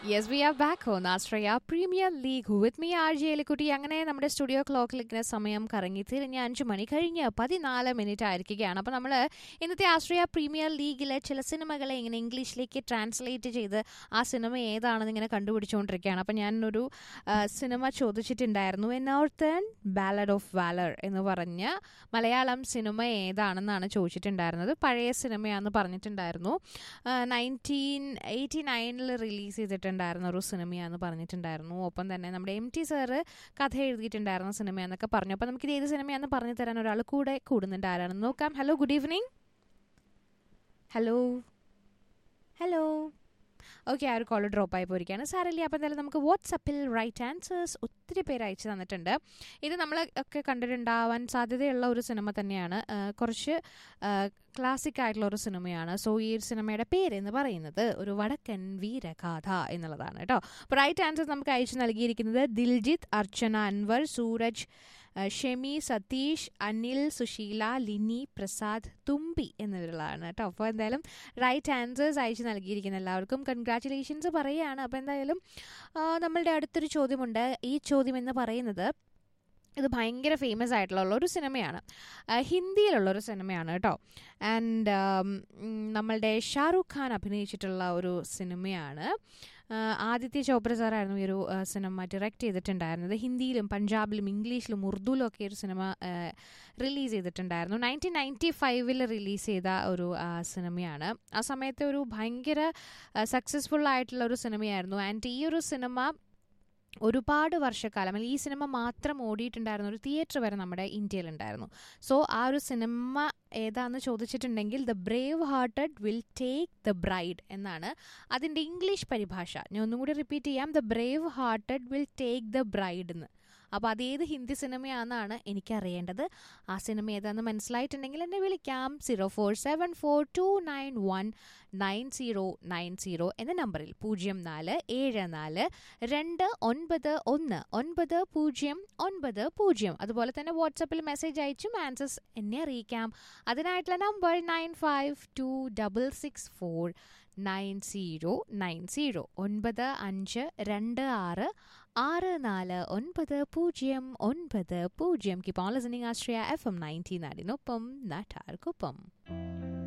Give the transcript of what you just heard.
Yes, we are back on Australia Premier League with me, RJ Elikutti. അങ്ങനെ നമ്മുടെ studio ക്ലോക്കിൽ ഇങ്ങനെ സമയം കറങ്ങി തിരിഞ്ഞ് 5 മണി കഴിഞ്ഞ് 14 മിനിറ്റ് ആയിരിക്കുകയാണ്. അപ്പോൾ നമ്മൾ ഇന്നത്തെ ആസ്ട്രിയ പ്രീമിയർ ലീഗിലെ ചില സിനിമകളെ ഇങ്ങനെ ഇംഗ്ലീഷിലേക്ക് ട്രാൻസ്ലേറ്റ് ചെയ്ത് ആ സിനിമ ഏതാണെന്ന് ഇങ്ങനെ കണ്ടുപിടിച്ചുകൊണ്ടിരിക്കുകയാണ്. അപ്പോൾ ഞാനൊരു സിനിമ ചോദിച്ചിട്ടുണ്ടായിരുന്നു, എ നോർത്തേൺ ബാലഡ് ഓഫ് വാലർ എന്ന് പറഞ്ഞ മലയാളം സിനിമ ഏതാണെന്നാണ് ചോദിച്ചിട്ടുണ്ടായിരുന്നത്. പഴയ സിനിമയാണെന്ന് പറഞ്ഞിട്ടുണ്ടായിരുന്നു. 1989 റിലീസ് ചെയ്തിട്ടുണ്ടായിരുന്ന ഒരു സിനിമയാണെന്ന് പറഞ്ഞിട്ടുണ്ടായിരുന്നു. ഒപ്പം തന്നെ നമ്മുടെ MT സാറ് കഥ എഴുതിയിട്ടുണ്ടായിരുന്ന സിനിമയാണെന്നൊക്കെ പറഞ്ഞു. അപ്പോൾ നമുക്കിത് ഏത് സിനിമയാണെന്ന് പറഞ്ഞു തരാൻ ഒരാൾ കൂടെ കൂടുന്നുണ്ട്. ആരാണെന്ന് നോക്കാം. Hello, good evening. Hello hello okay, ആ ഒരു കോൾ ഡ്രോപ്പ് ആയി പോയിരിക്കുകയാണ്. സാരല്ലേ. അപ്പോൾ എന്തായാലും നമുക്ക് വാട്സപ്പിൽ റൈറ്റ് ആൻസേഴ്സ് ഒത്തിരി പേര് അയച്ചു തന്നിട്ടുണ്ട്. ഇത് നമ്മൾ ഒക്കെ കണ്ടിട്ടുണ്ടാവാൻ സാധ്യതയുള്ള ഒരു സിനിമ തന്നെയാണ്. കുറച്ച് ക്ലാസിക് ആയിട്ടുള്ള ഒരു സിനിമയാണ്. സോ ഈ ഒരു സിനിമയുടെ പേര് എന്ന് പറയുന്നത് ഒരു വടക്കൻ വീരഗാഥ എന്നുള്ളതാണ് കേട്ടോ. അപ്പോൾ റൈറ്റ് ആൻസേഴ്സ് നമുക്ക് അയച്ചു നൽകിയിരിക്കുന്നത് ദിൽജിത്ത്, അർച്ചന, അൻവർ, സൂരജ്, ഷെമി, സതീഷ്, അനിൽ, സുശീല, ലിനി, പ്രസാദ്, തുമ്പി എന്നിവരുള്ളതാണ് കേട്ടോ. അപ്പോൾ എന്തായാലും റൈറ്റ് ആൻസേഴ്സ് അയച്ചു നൽകിയിരിക്കുന്ന എല്ലാവർക്കും കൺഗ്രാറ്റുലേഷൻസ് പറയുകയാണ്. അപ്പോൾ എന്തായാലും നമ്മളുടെ അടുത്തൊരു ചോദ്യമുണ്ട്. ഈ ചോദ്യം എന്ന് പറയുന്നത് ഇത് ഭയങ്കര ഫേമസ് ആയിട്ടുള്ള ഒരു സിനിമയാണ്, ഹിന്ദിയിലുള്ളൊരു സിനിമയാണ് കേട്ടോ. ആൻഡ് നമ്മളുടെ ഷാറൂഖ് ഖാൻ അഭിനയിച്ചിട്ടുള്ള ഒരു സിനിമയാണ്. ആദിത്യ ചോപ്ര സാറായിരുന്നു ഈ ഒരു സിനിമ ഡയറക്റ്റ് ചെയ്തിട്ടുണ്ടായിരുന്നത്. ഹിന്ദിയിലും പഞ്ചാബിലും ഇംഗ്ലീഷിലും ഉറുദുവിലും ഒക്കെ ഒരു സിനിമ റിലീസ് ചെയ്തിട്ടുണ്ടായിരുന്നു. 1995 റിലീസ് ചെയ്ത ഒരു സിനിമയാണ്. ആ സമയത്ത് ഒരു ഭയങ്കര സക്സസ്ഫുൾ ആയിട്ടുള്ള ഒരു സിനിമയായിരുന്നു. ആൻഡ് ഈ ഒരു സിനിമ ഒരുപാട് വർഷക്കാലം, ഈ സിനിമ മാത്രം ഓടിയിട്ടുണ്ടായിരുന്ന ഒരു തിയേറ്റർ വരെ നമ്മുടെ ഇന്ത്യയിലുണ്ടായിരുന്നു. സോ ആ ഒരു സിനിമ ഏതാണെന്ന് ചോദിച്ചിട്ടുണ്ടെങ്കിൽ the Brave hearted will take the bride എന്നാണ് അതിൻ്റെ ഇംഗ്ലീഷ് പരിഭാഷ. ഞാൻ ഒന്നും കൂടി റിപ്പീറ്റ് ചെയ്യാം, the Brave hearted will take the bride എന്ന്. അപ്പോൾ അതേത് ഹിന്ദി സിനിമയാണെന്നാണ് എനിക്കറിയേണ്ടത്. ആ സിനിമ ഏതാണെന്ന് മനസ്സിലായിട്ടുണ്ടെങ്കിൽ എന്നെ വിളിക്കാം 0474219090 എന്ന നമ്പറിൽ 047429199090. അതുപോലെ തന്നെ വാട്സപ്പിൽ മെസ്സേജ് അയച്ചും ആൻസേഴ്സ് എന്നെ അറിയിക്കാം. അതിനായിട്ടുള്ള number 9526649090 9526649090. Keep on listening Australia FM 90 നാടിനൊപ്പം നാട്ടാർക്കൊപ്പം.